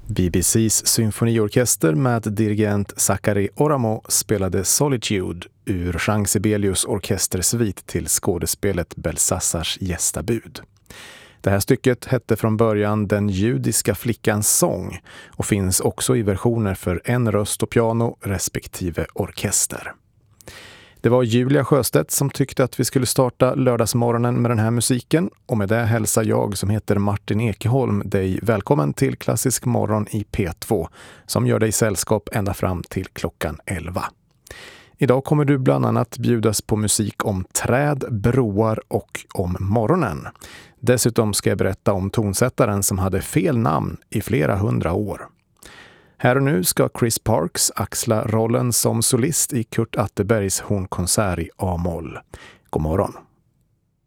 BBCs symfoniorkester med dirigent Zachary Oramo spelade Solitude ur Jean Sibelius orkestersvit till skådespelet Belsassars gästabud. Det här stycket hette från början Den judiska flickans sång och finns också i versioner för en röst och piano respektive orkester. Det var Julia Sjöstedt som tyckte att vi skulle starta lördagsmorgonen med den här musiken, och med det hälsar jag som heter Martin Ekeholm dig välkommen till Klassisk morgon i P2 som gör dig sällskap ända fram till klockan 11. Idag kommer du bland annat bjudas på musik om träd, broar och om morgonen. Dessutom ska jag berätta om tonsättaren som hade fel namn i flera 100 år. Här och nu ska Chris Parks axla rollen som solist i Kurt Atterbergs hornkonsert i A-moll. God morgon!